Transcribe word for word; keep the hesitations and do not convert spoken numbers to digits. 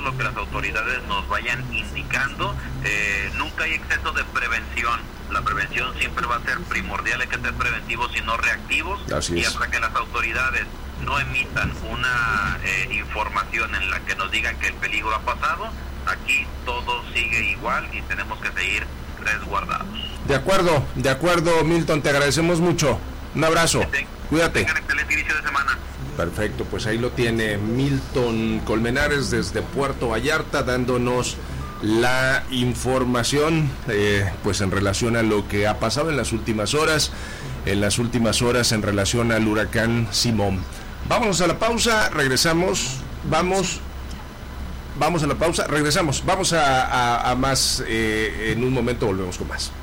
acuerdo a lo que las autoridades nos vayan indicando. Eh, nunca hay exceso de prevención. La prevención siempre va a ser primordial, hay que ser preventivos y no reactivos. Así es. Y hasta que las autoridades no emitan una eh, información en la que nos digan que el peligro ha pasado, aquí todo sigue igual y tenemos que seguir resguardados. De acuerdo, de acuerdo, Milton, te agradecemos mucho. Un abrazo, Que ten, cuídate. Tengan excelente inicio de semana. Perfecto, pues ahí lo tiene Milton Colmenares desde Puerto Vallarta dándonos la información eh, pues en relación a lo que ha pasado en las últimas horas, en las últimas horas en relación al huracán Simón. Vámonos a la pausa, regresamos, vamos, vamos a la pausa, regresamos, vamos a, a, a más, eh, en un momento volvemos con más.